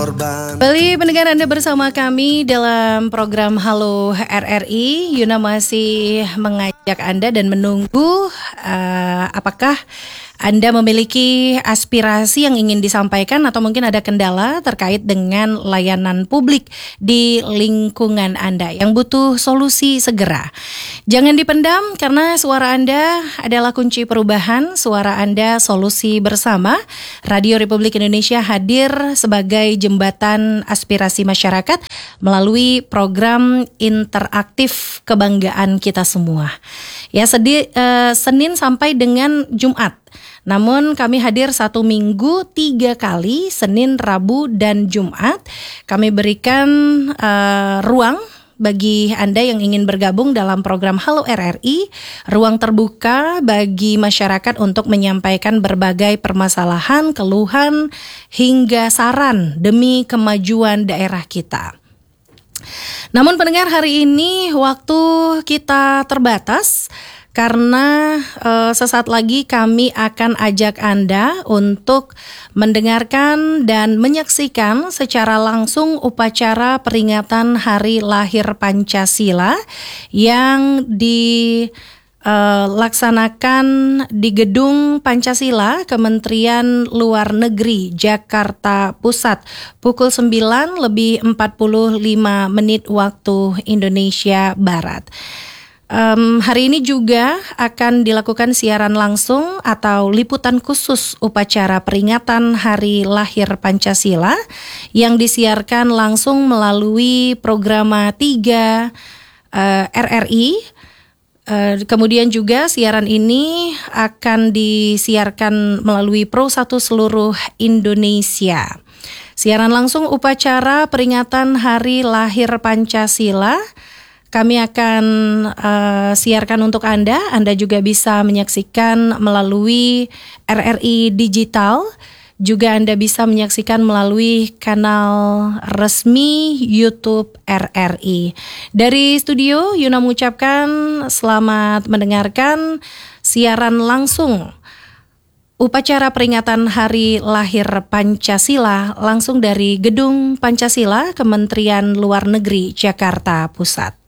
korban. Kembali pendengar, Anda bersama kami dalam program Halo RRI. Yuna masih mengajak Anda dan menunggu apakah Anda memiliki aspirasi yang ingin disampaikan atau mungkin ada kendala terkait dengan layanan publik di lingkungan Anda yang butuh solusi segera. Jangan dipendam karena suara Anda adalah kunci perubahan, suara Anda solusi bersama. Radio Republik Indonesia hadir sebagai jembatan aspirasi masyarakat melalui program interaktif kebanggaan kita semua. Ya, Senin sampai dengan Jumat. Namun kami hadir 1 minggu 3 kali, Senin, Rabu, dan Jumat. Kami berikan ruang bagi Anda yang ingin bergabung dalam program Halo RRI, ruang terbuka bagi masyarakat untuk menyampaikan berbagai permasalahan, keluhan, hingga saran demi kemajuan daerah kita. Namun pendengar, hari ini waktu kita terbatas karena sesaat lagi kami akan ajak Anda untuk mendengarkan dan menyaksikan secara langsung upacara peringatan Hari Lahir Pancasila yang dilaksanakan di Gedung Pancasila Kementerian Luar Negeri Jakarta Pusat pukul 9:45 waktu Indonesia Barat. Hari ini juga akan dilakukan siaran langsung atau liputan khusus upacara peringatan Hari Lahir Pancasila yang disiarkan langsung melalui program 3 RRI. Kemudian juga siaran ini akan disiarkan melalui Pro 1 seluruh Indonesia. Siaran langsung upacara peringatan Hari Lahir Pancasila kami akan siarkan untuk Anda. Anda juga bisa menyaksikan melalui RRI Digital. Juga Anda bisa menyaksikan melalui kanal resmi YouTube RRI. Dari studio, Yuna mengucapkan selamat mendengarkan siaran langsung upacara peringatan Hari Lahir Pancasila langsung dari Gedung Pancasila Kementerian Luar Negeri Jakarta Pusat.